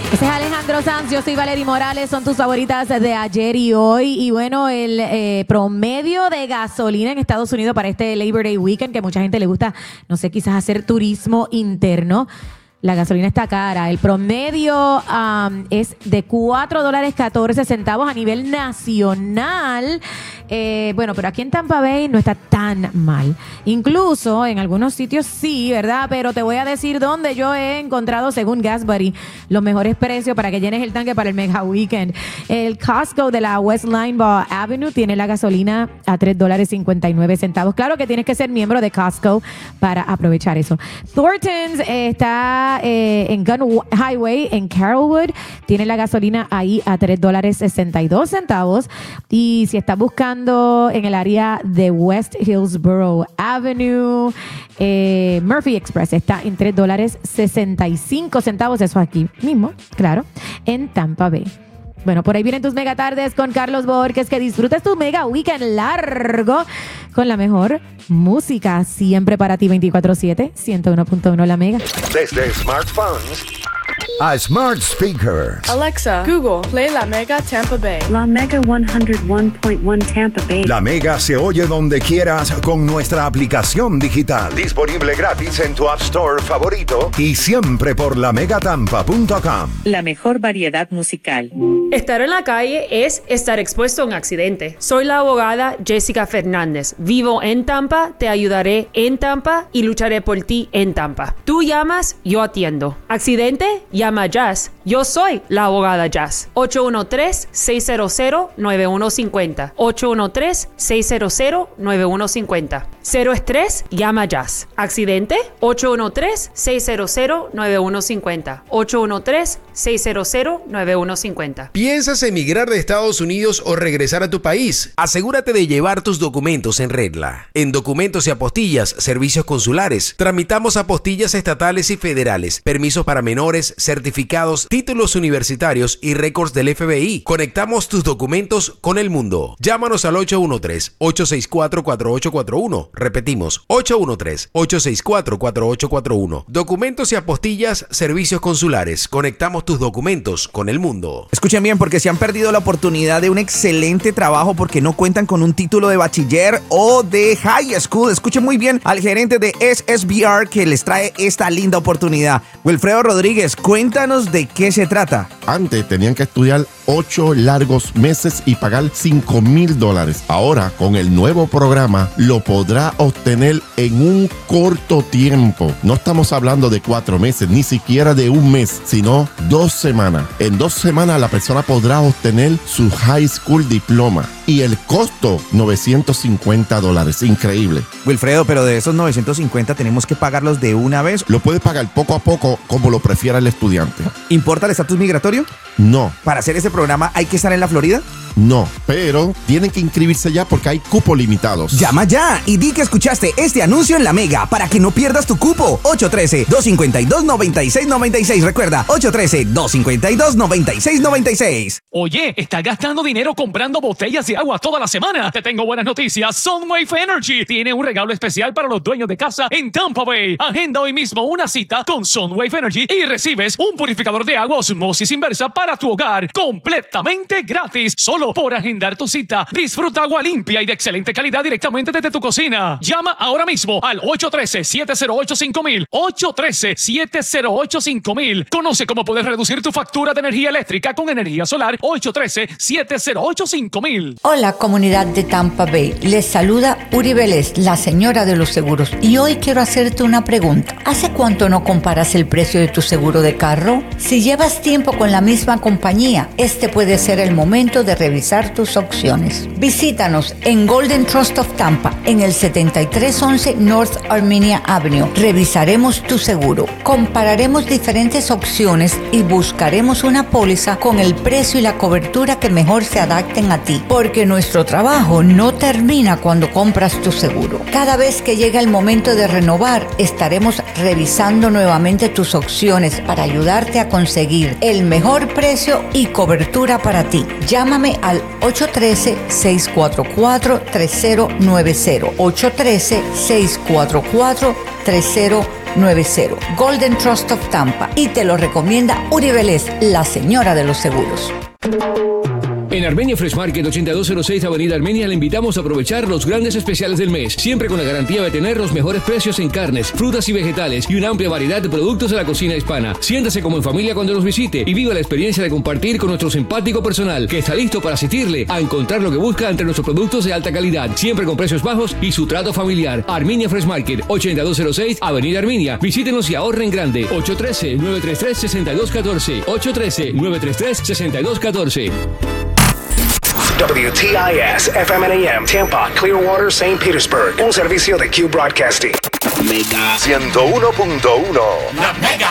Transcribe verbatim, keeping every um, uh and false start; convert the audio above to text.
Ese es Alejandro Sanz, yo soy Valerie Morales, son tus favoritas de ayer y hoy. Y bueno, el eh, promedio de gasolina en Estados Unidos para este Labor Day Weekend, que mucha gente le gusta, no sé, quizás hacer turismo interno. La gasolina está cara. El promedio um, es de cuatro dólares catorce centavos a nivel nacional. Eh, bueno, pero aquí en Tampa Bay no está tan mal. Incluso en algunos sitios sí, ¿verdad? Pero te voy a decir dónde yo he encontrado, según Gas Buddy, los mejores precios para que llenes el tanque para el Mega Weekend. El Costco de la West Linebaugh Avenue tiene la gasolina a tres dólares cincuenta y nueve centavos. Claro que tienes que ser miembro de Costco para aprovechar eso. Thorntons eh, está Eh, en Gun Highway en Carrollwood, tiene la gasolina ahí a tres dólares sesenta y dos centavos. Y si estás buscando en el área de West Hillsborough Avenue, eh, Murphy Express está en tres dólares sesenta y cinco centavos. Eso aquí mismo, claro, en Tampa Bay. Bueno, por ahí vienen tus mega tardes con Carlos Borges. Que disfrutes tu mega weekend largo con la mejor música siempre para ti veinticuatro siete, ciento uno punto uno La Mega. Desde smartphones a smart speaker. Alexa, Google, play La Mega Tampa Bay. La Mega ciento uno punto uno Tampa Bay. La Mega se oye donde quieras con nuestra aplicación digital. Disponible gratis en tu App Store favorito. Y siempre por la mega tampa punto com. La mejor variedad musical. Estar en la calle es estar expuesto a un accidente. Soy la abogada Jessica Fernández. Vivo en Tampa, te ayudaré en Tampa y lucharé por ti en Tampa. Tú llamas, yo atiendo. ¿Accidente? Llama Jazz. Yo soy la abogada Jazz. ocho uno tres, seis cero cero, nueve uno cinco cero. ocho uno tres, seis cero cero, nueve uno cinco cero. Cero estrés, llama Jazz. ¿Accidente? ocho uno tres, seis cero cero, nueve uno cinco cero. ocho uno tres, seis cero cero, nueve uno cinco cero. ¿Piensas emigrar de Estados Unidos o regresar a tu país? Asegúrate de llevar tus documentos en regla. En Documentos y Apostillas, Servicios Consulares, tramitamos apostillas estatales y federales, permisos para menores, certificados, títulos universitarios y récords del F B I. Conectamos tus documentos con el mundo. Llámanos al ocho uno tres, ocho seis cuatro, cuatro ocho cuatro uno. Repetimos, ocho uno tres, ocho seis cuatro, cuatro ocho cuatro uno. Documentos y Apostillas, Servicios Consulares. Conectamos tus documentos con el mundo. Escuchen bien, porque se han perdido la oportunidad de un excelente trabajo porque no cuentan con un título de bachiller o de high school. Escuchen muy bien al gerente de S S B R que les trae esta linda oportunidad. Wilfredo Rodríguez, cuéntanos de qué se trata. Antes tenían que estudiar ocho largos meses y pagar cinco mil dólares. Ahora, con el nuevo programa, lo podrá obtener en un corto tiempo. No estamos hablando de cuatro meses, ni siquiera de un mes, sino dos semanas. En dos semanas la persona podrá obtener su high school diploma. Y el costo, novecientos cincuenta dólares. Increíble. Wilfredo, pero de esos novecientos cincuenta tenemos que pagarlos de una vez. Lo puedes pagar poco a poco, como lo prefiera el estudiante. ¿Importa el estatus migratorio? No. ¿Para hacer ese programa hay que estar en la Florida? No, pero tienen que inscribirse ya porque hay cupos limitados. Llama ya y di que escuchaste este anuncio en La Mega para que no pierdas tu cupo. ocho uno tres, dos cinco dos, nueve seis nueve seis. Recuerda, ocho uno tres, dos cinco dos, nueve seis nueve seis. Oye, ¿estás gastando dinero comprando botellas de agua toda la semana? Te tengo buenas noticias. Sunwave Energy tiene un regalo especial para los dueños de casa en Tampa Bay. Agenda hoy mismo una cita con Sunwave Energy y recibes un purificador de agua osmosis inversa para tu hogar completamente gratis. Solo por agendar tu cita. Disfruta agua limpia y de excelente calidad directamente desde tu cocina. Llama ahora mismo al ocho uno tres, siete cero ocho, cinco mil. ocho uno tres, siete cero ocho, cinco mil. Conoce cómo puedes reducir tu factura de energía eléctrica con energía solar. ocho uno tres, siete cero ocho, cinco mil. Hola, comunidad de Tampa Bay. Les saluda Uri Vélez, la señora de los seguros. Y hoy quiero hacerte una pregunta. ¿Hace cuánto no comparas el precio de tu seguro de carro? Si llevas tiempo con la misma compañía, este puede ser el momento de revisar tus opciones. Visítanos en Golden Trust of Tampa, en el setenta y tres once North Armenia Avenue. Revisaremos tu seguro, compararemos diferentes opciones y buscaremos una póliza con el precio y la cobertura que mejor se adapten a ti, porque nuestro trabajo no termina cuando compras tu seguro. Cada vez que llega el momento de renovar, estaremos revisando nuevamente tus opciones para ayudarte a conseguir el mejor precio y cobertura para ti. Llámame al ocho uno tres, seis cuatro cuatro, tres cero nueve cero. ocho uno tres, seis cuatro cuatro, tres cero noventa. Golden Trust of Tampa. Y te lo recomienda Uri Vélez, la señora de los seguros. En Armenia Fresh Market ochenta y dos cero seis Avenida Armenia le invitamos a aprovechar los grandes especiales del mes, siempre con la garantía de tener los mejores precios en carnes, frutas y vegetales y una amplia variedad de productos de la cocina hispana. Siéntase como en familia cuando nos visite y viva la experiencia de compartir con nuestro simpático personal que está listo para asistirle a encontrar lo que busca entre nuestros productos de alta calidad, siempre con precios bajos y su trato familiar. Armenia Fresh Market ochenta y dos cero seis Avenida Armenia. Visítenos y ahorren grande. ocho uno tres, nueve tres tres, seis dos uno cuatro. ocho uno tres, nueve tres tres, seis dos uno cuatro. W T I S F M and A M Tampa, Clearwater, Saint Petersburg. Un servicio de Q Broadcasting. Mega ciento uno punto uno. La Mega.